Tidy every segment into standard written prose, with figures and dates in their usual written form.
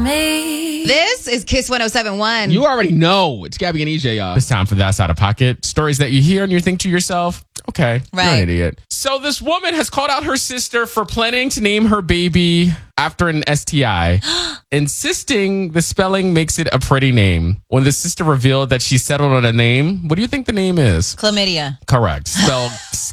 me. This is Kiss 107.1. You already know it's Gabby and EJ. It's time for That's Out of Pocket. Stories that you hear and you think to yourself, okay, you're an idiot. So this woman has called out her sister for planning to name her baby after an STI, insisting the spelling makes it a pretty name. When the sister revealed that she settled on a name, what do you think the name is? Chlamydia. Correct. Spelled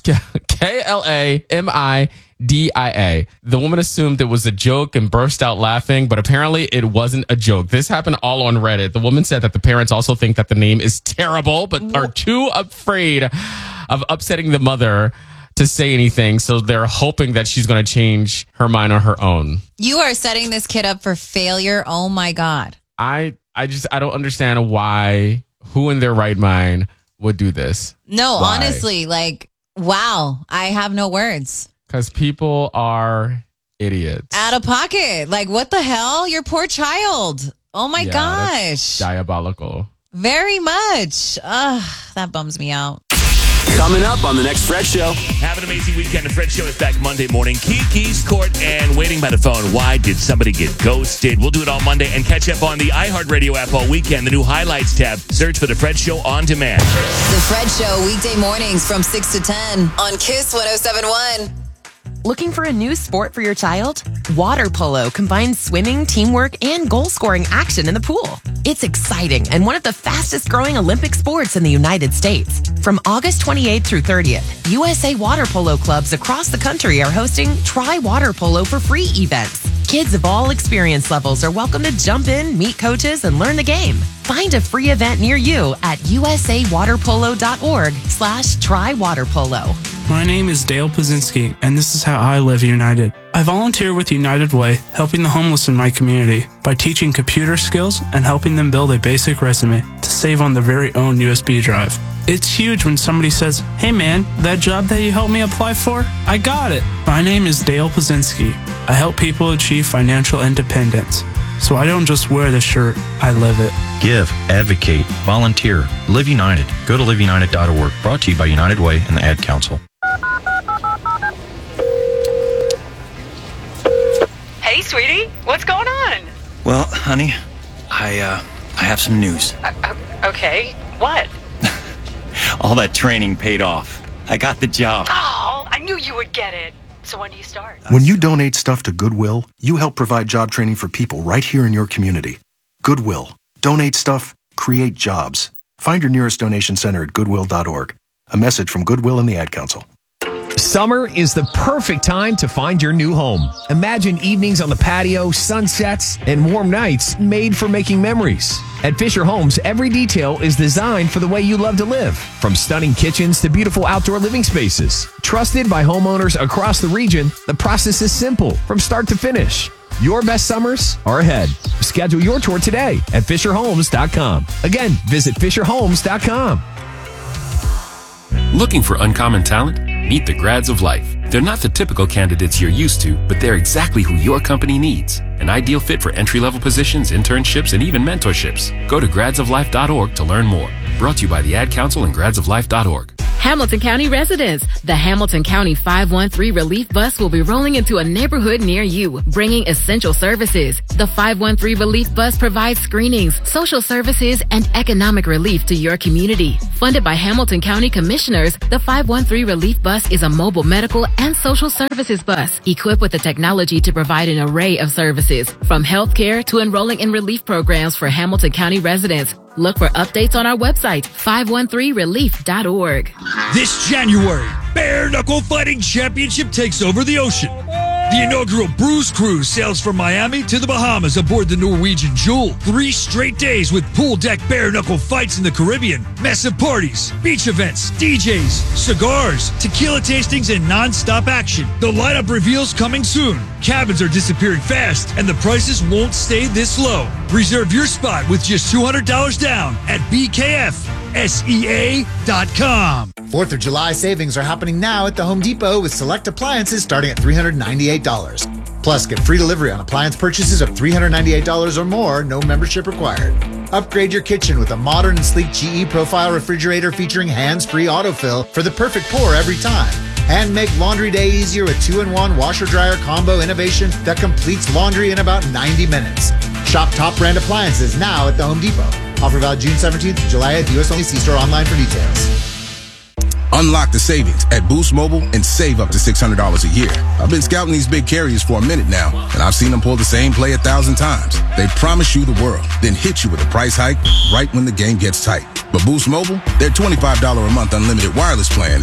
Klamida. The woman assumed it was a joke and burst out laughing, but apparently it wasn't a joke. This happened all on Reddit. The woman said that the parents also think that the name is terrible, but are too afraid of upsetting the mother to say anything. So they're hoping that she's going to change her mind on her own. You are setting this kid up for failure. Oh my God. I don't understand who in their right mind would do this. No, Why? honestly, wow. I have no words. Because people are idiots. Out of pocket. What the hell? Your poor child. Oh my gosh. That's diabolical. Very much. That bums me out. Coming up on the next Fred Show. Have an amazing weekend. The Fred Show is back Monday morning. Kiki's Court and waiting by the phone. Why did somebody get ghosted? We'll do it all Monday and catch up on the iHeartRadio app all weekend. The new highlights tab. Search for The Fred Show on demand. The Fred Show, weekday mornings from 6 to 10 on Kiss 107.1. Looking for a new sport for your child? Water polo combines swimming, teamwork, and goal-scoring action in the pool. It's exciting and one of the fastest-growing Olympic sports in the United States. From August 28th through 30th, USA Water Polo clubs across the country are hosting Try Water Polo for free events. Kids of all experience levels are welcome to jump in, meet coaches, and learn the game. Find a free event near you at usawaterpolo.org/trywaterpolo. My name is Dale Pazinski, and this is how I live United. I volunteer with United Way, helping the homeless in my community by teaching computer skills and helping them build a basic resume to save on their very own USB drive. It's huge when somebody says, "Hey man, that job that you helped me apply for, I got it." My name is Dale Pazinski. I help people achieve financial independence. So I don't just wear the shirt, I live it. Give, advocate, volunteer, Live United. Go to liveunited.org. Brought to you by United Way and the Ad Council. Hey, sweetie, what's going on? Well, honey, I have some news. Okay, what? All that training paid off. I got the job. Oh, I knew you would get it. So when do you start? When you donate stuff to Goodwill, you help provide job training for people right here in your community. Goodwill. Donate stuff, create jobs. Find your nearest donation center at goodwill.org. A message from Goodwill and the Ad Council. Summer is the perfect time to find your new home. Imagine evenings on the patio, sunsets, and warm nights made for making memories. At Fisher Homes, every detail is designed for the way you love to live. From stunning kitchens to beautiful outdoor living spaces. Trusted by homeowners across the region, the process is simple from start to finish. Your best summers are ahead. Schedule your tour today at FisherHomes.com. Again, visit FisherHomes.com. Looking for uncommon talent? Meet the Grads of Life. They're not the typical candidates you're used to, but they're exactly who your company needs. An ideal fit for entry-level positions, internships, and even mentorships. Go to gradsoflife.org to learn more. Brought to you by the Ad Council and gradsoflife.org. Hamilton County residents, the Hamilton County 513 Relief Bus will be rolling into a neighborhood near you, bringing essential services. The 513 Relief Bus provides screenings, social services, and economic relief to your community. Funded by Hamilton County Commissioners, the 513 Relief Bus is a mobile medical and social services bus equipped with the technology to provide an array of services, from healthcare to enrolling in relief programs for Hamilton County residents. Look for updates on our website, 513relief.org. This January, Bare Knuckle Fighting Championship takes over the ocean. The inaugural Bruise Cruise sails from Miami to the Bahamas aboard the Norwegian Jewel. 3 straight days with pool deck bare knuckle fights in the Caribbean, massive parties, beach events, DJs, cigars, tequila tastings, and non-stop action. The lineup reveals coming soon. Cabins are disappearing fast, and the prices won't stay this low. Reserve your spot with just $200 down at BKFSEA.com. 4th of July savings are happening now at the Home Depot with select appliances starting at $398. Plus, get free delivery on appliance purchases of $398 or more, no membership required. Upgrade your kitchen with a modern and sleek GE Profile refrigerator featuring hands-free autofill for the perfect pour every time. And make laundry day easier with 2-in-1 washer-dryer combo innovation that completes laundry in about 90 minutes. Shop top brand appliances now at the Home Depot. Offer valid June 17th to July 8th. U.S. only. See store online for details. Unlock the savings at Boost Mobile and save up to $600 a year. I've been scouting these big carriers for a minute now, and I've seen them pull the same play 1,000 times. They promise you the world, then hit you with a price hike right when the game gets tight. But Boost Mobile, their $25 a month unlimited wireless plan